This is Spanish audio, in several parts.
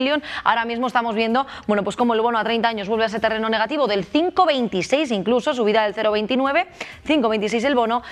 Ahora mismo estamos viendo, bueno, pues como el bono a 30 años vuelve a ese terreno negativo del 5,26, incluso subida del 0,29, 5,26 el bono,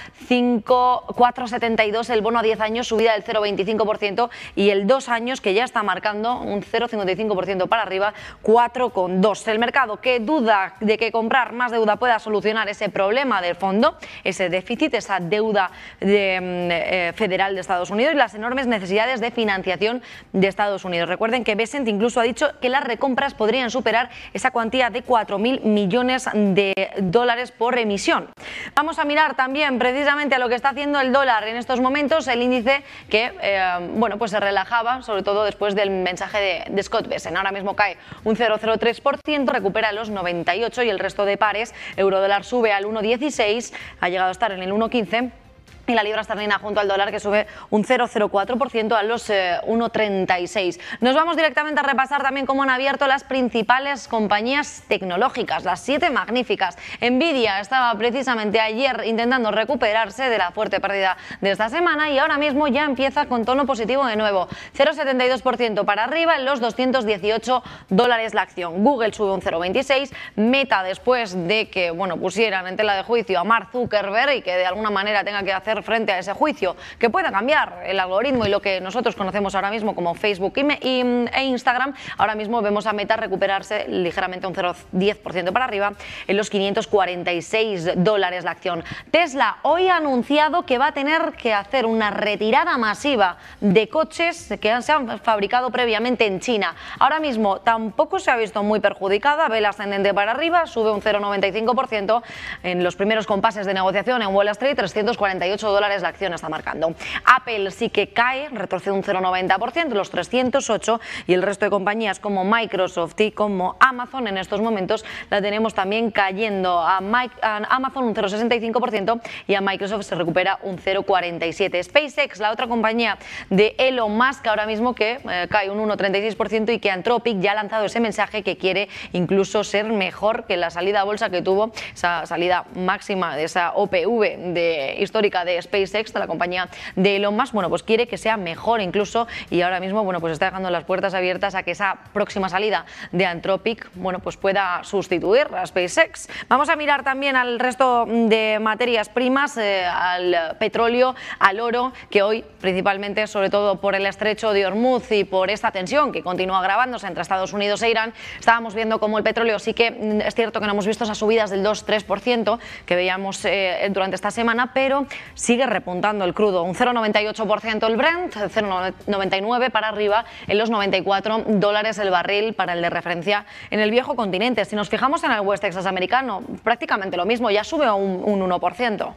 4,72 el bono a 10 años, subida del 0,25%, y el 2 años que ya está marcando un 0,55% para arriba, 4,2. El mercado que duda de que comprar más deuda pueda solucionar ese problema del fondo, ese déficit, esa deuda federal de Estados Unidos y las enormes necesidades de financiación de Estados Unidos. Recuerden que Bessent incluso ha dicho que las recompras podrían superar esa cuantía de 4.000 millones de dólares por emisión. Vamos a mirar también precisamente a lo que está haciendo el dólar en estos momentos, el índice que bueno, pues se relajaba, sobre todo después del mensaje de Scott Bessent. Ahora mismo cae un 0,03%, recupera los 98, y el resto de pares, eurodólar sube al 1,16, ha llegado a estar en el 1,15. Y la libra esterlina junto al dólar, que sube un 0,04% a los 1,36. Nos vamos directamente a repasar también cómo han abierto las principales compañías tecnológicas, las 7 magníficas. Nvidia estaba precisamente ayer intentando recuperarse de la fuerte pérdida de esta semana y ahora mismo ya empieza con tono positivo de nuevo. 0,72% para arriba en los $218 la acción. Google sube un 0,26. Meta, después de que pusieran en tela de juicio a Mark Zuckerberg y que de alguna manera tenga que hacer frente a ese juicio, que pueda cambiar el algoritmo y lo que nosotros conocemos ahora mismo como Facebook e Instagram, ahora mismo vemos a Meta recuperarse ligeramente un 0,10% para arriba en los $546 la acción. Tesla hoy ha anunciado que va a tener que hacer una retirada masiva de coches que se han fabricado previamente en China. Ahora mismo tampoco se ha visto muy perjudicada, ve el ascendente para arriba, sube un 0,95% en los primeros compases de negociación en Wall Street, $348 la acción está marcando. Apple sí que cae, retrocede un 0,90%, los 308, y el resto de compañías como Microsoft y como Amazon en estos momentos la tenemos también cayendo. A Amazon un 0,65% y a Microsoft se recupera un 0,47%. SpaceX, la otra compañía de Elon Musk, ahora mismo que cae un 1,36%, y que Anthropic ya ha lanzado ese mensaje que quiere incluso ser mejor que la salida a bolsa que tuvo, esa salida máxima de esa OPV histórica de SpaceX, de la compañía de Elon Musk. Pues quiere que sea mejor incluso, y ahora mismo pues está dejando las puertas abiertas a que esa próxima salida de Anthropic pues pueda sustituir a SpaceX. Vamos a mirar también al resto de materias primas, al petróleo, al oro, que hoy principalmente, sobre todo por el estrecho de Hormuz y por esta tensión que continúa agravándose entre Estados Unidos e Irán, estábamos viendo como el petróleo sí que es cierto que no hemos visto esas subidas del 2-3% que veíamos durante esta semana, pero sigue repuntando el crudo, un 0,98% el Brent, 0,99 para arriba en los $94 el barril para el de referencia en el viejo continente. Si nos fijamos en el West Texas americano, prácticamente lo mismo, ya sube un 1%,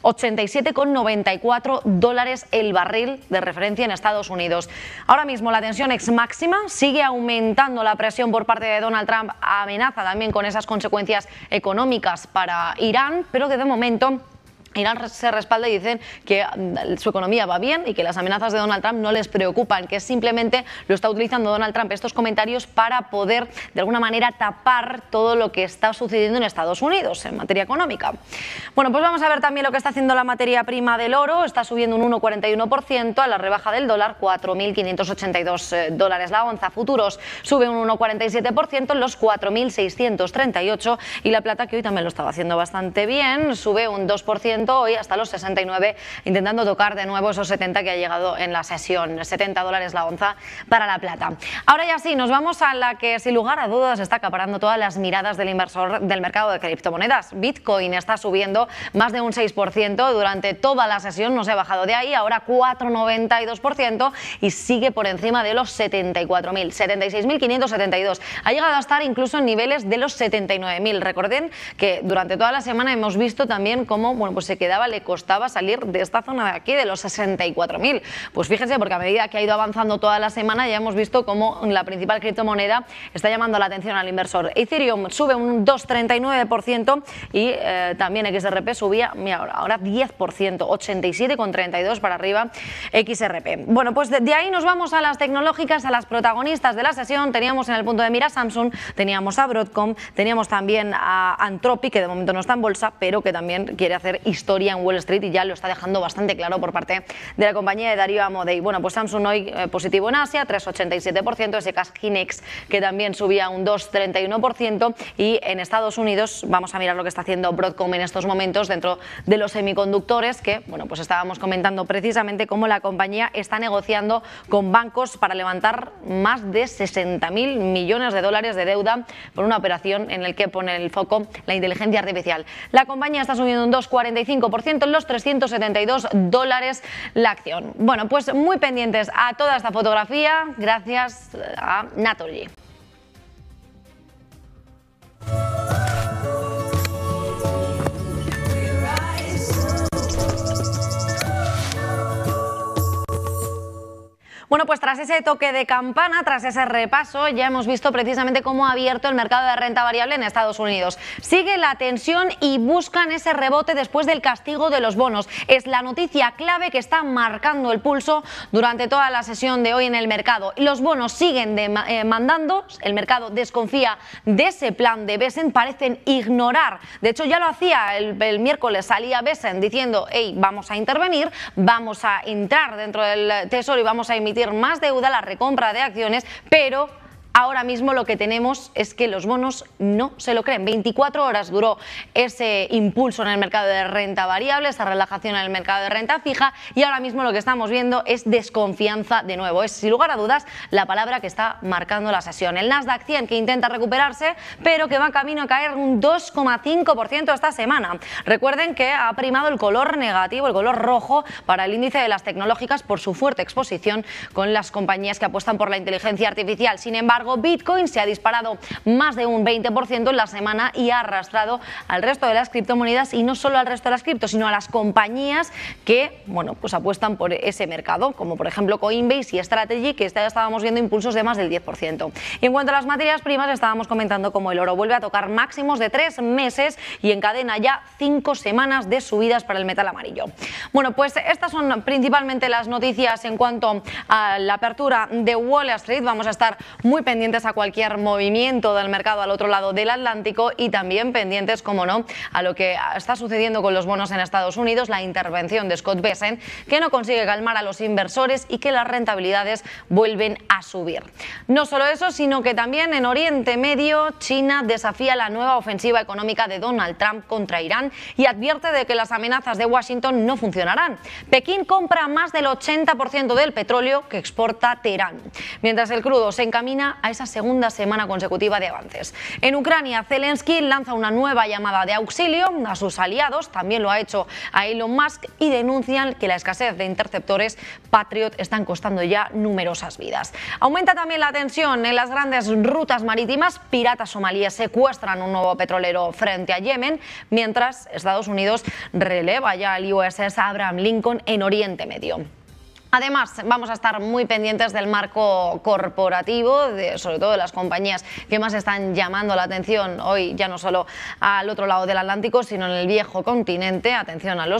$87,94 el barril de referencia en Estados Unidos. Ahora mismo la tensión ex máxima, sigue aumentando la presión por parte de Donald Trump, amenaza también con esas consecuencias económicas para Irán, pero que de momento Irán se respalda y dicen que su economía va bien y que las amenazas de Donald Trump no les preocupan, que simplemente lo está utilizando Donald Trump estos comentarios para poder de alguna manera tapar todo lo que está sucediendo en Estados Unidos en materia económica. Pues vamos a ver también lo que está haciendo la materia prima del oro. Está subiendo un 1,41% a la rebaja del dólar, $4.582 la onza. Futuros sube un 1,47% en los 4.638, y la plata, que hoy también lo estaba haciendo bastante bien, sube un 2% hoy hasta los 69, intentando tocar de nuevo esos 70 que ha llegado en la sesión, $70 la onza para la plata. Ahora ya sí, nos vamos a la que sin lugar a dudas está acaparando todas las miradas del inversor del mercado de criptomonedas. Bitcoin está subiendo más de un 6% durante toda la sesión, no se ha bajado de ahí, ahora 4,92%, y sigue por encima de los 74.000, 76.572. Ha llegado a estar incluso en niveles de los 79.000. Recuerden que durante toda la semana hemos visto también cómo se le costaba salir de esta zona de aquí, de los 64.000. Pues fíjense, porque a medida que ha ido avanzando toda la semana ya hemos visto cómo la principal criptomoneda está llamando la atención al inversor. Ethereum sube un 2,39% y también XRP subía, mira, ahora 10%, 87,32 para arriba XRP. Pues de ahí nos vamos a las tecnológicas, a las protagonistas de la sesión. Teníamos en el punto de mira a Samsung, teníamos a Broadcom, teníamos también a Anthropic, que de momento no está en bolsa, pero que también quiere hacer historia en Wall Street y ya lo está dejando bastante claro por parte de la compañía de Darío Amodei. Bueno, pues Samsung hoy positivo en Asia, 3,87%, ese Cash Hynix que también subía un 2,31%, y en Estados Unidos vamos a mirar lo que está haciendo Broadcom en estos momentos dentro de los semiconductores, que bueno, pues estábamos comentando precisamente cómo la compañía está negociando con bancos para levantar más de 60.000 millones de dólares de deuda por una operación en la que pone el foco la inteligencia artificial. La compañía está subiendo un 2,45% en los $372 la acción. Bueno, pues muy pendientes a toda esta fotografía gracias a Naturgy. Bueno, pues tras ese toque de campana, tras ese repaso, ya hemos visto precisamente cómo ha abierto el mercado de renta variable en Estados Unidos. Sigue la tensión y buscan ese rebote después del castigo de los bonos. Es la noticia clave que está marcando el pulso durante toda la sesión de hoy en el mercado. Los bonos siguen demandando, el mercado desconfía de ese plan de Besen, parecen ignorar. De hecho, ya lo hacía el miércoles, salía Besen diciendo, hey, vamos a intervenir, vamos a entrar dentro del Tesoro y vamos a emitir más deuda, la recompra de acciones, pero ahora mismo lo que tenemos es que los bonos no se lo creen. 24 horas duró ese impulso en el mercado de renta variable, esa relajación en el mercado de renta fija, y ahora mismo lo que estamos viendo es desconfianza de nuevo. Es, sin lugar a dudas, la palabra que está marcando la sesión. El Nasdaq 100 que intenta recuperarse, pero que va camino a caer un 2,5% esta semana. Recuerden que ha primado el color negativo, el color rojo, para el índice de las tecnológicas por su fuerte exposición con las compañías que apuestan por la inteligencia artificial. Sin embargo, Bitcoin se ha disparado más de un 20% en la semana y ha arrastrado al resto de las criptomonedas, y no solo al resto de las criptos, sino a las compañías que, bueno, pues apuestan por ese mercado, como por ejemplo Coinbase y Strategy, que ya estábamos viendo impulsos de más del 10%. Y en cuanto a las materias primas, estábamos comentando cómo el oro vuelve a tocar máximos de 3 meses y encadena ya 5 semanas de subidas para el metal amarillo. Bueno, pues estas son principalmente las noticias en cuanto a la apertura de Wall Street. Vamos a estar muy pendientes a cualquier movimiento del mercado al otro lado del Atlántico, y también pendientes, como no, a lo que está sucediendo con los bonos en Estados Unidos, la intervención de Scott Bessent, que no consigue calmar a los inversores y que las rentabilidades vuelven a subir. No solo eso, sino que también en Oriente Medio, China desafía la nueva ofensiva económica de Donald Trump contra Irán y advierte de que las amenazas de Washington no funcionarán. Pekín compra más del 80% del petróleo que exporta Teherán, mientras el crudo se encamina a esa segunda semana consecutiva de avances. En Ucrania, Zelensky lanza una nueva llamada de auxilio a sus aliados, también lo ha hecho a Elon Musk, y denuncian que la escasez de interceptores Patriot están costando ya numerosas vidas. Aumenta también la tensión en las grandes rutas marítimas. Piratas somalíes secuestran un nuevo petrolero frente a Yemen, mientras Estados Unidos releva ya el USS Abraham Lincoln en Oriente Medio. Además, vamos a estar muy pendientes del marco corporativo, sobre todo de las compañías que más están llamando la atención hoy, ya no solo al otro lado del Atlántico, sino en el viejo continente. Atención al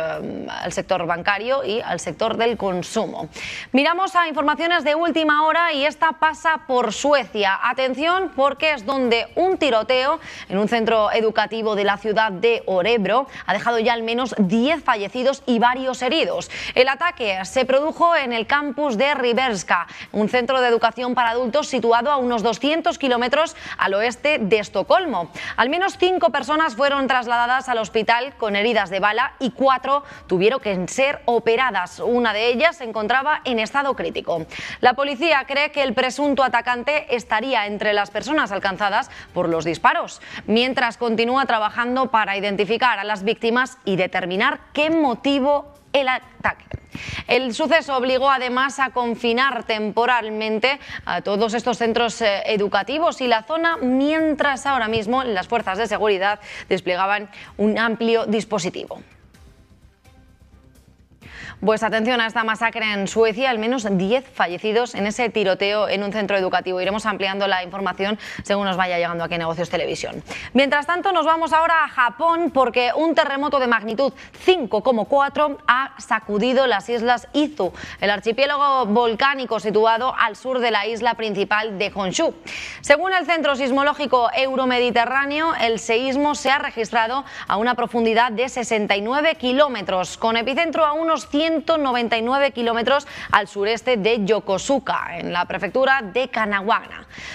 sector bancario y al sector del consumo. Miramos a informaciones de última hora y esta pasa por Suecia. Atención, porque es donde un tiroteo en un centro educativo de la ciudad de Örebro ha dejado ya al menos 10 fallecidos y varios heridos. El ataque se produjo en el campus de Riberska, un centro de educación para adultos situado a unos 200 kilómetros al oeste de Estocolmo. Al menos 5 personas fueron trasladadas al hospital con heridas de bala y 4 tuvieron que ser operadas. Una de ellas se encontraba en estado crítico. La policía cree que el presunto atacante estaría entre las personas alcanzadas por los disparos, mientras continúa trabajando para identificar a las víctimas y determinar qué motivó el ataque. El suceso obligó además a confinar temporalmente a todos estos centros educativos y la zona, mientras ahora mismo las fuerzas de seguridad desplegaban un amplio dispositivo. Pues atención a esta masacre en Suecia, al menos 10 fallecidos en ese tiroteo en un centro educativo. Iremos ampliando la información según nos vaya llegando aquí a Negocios Televisión. Mientras tanto, nos vamos ahora a Japón porque un terremoto de magnitud 5,4 ha sacudido las islas Izu, el archipiélago volcánico situado al sur de la isla principal de Honshu. Según el Centro Sismológico Euromediterráneo, el seísmo se ha registrado a una profundidad de 69 kilómetros, con epicentro a unos 199 kilómetros al sureste de Yokosuka, en la prefectura de Kanagawa.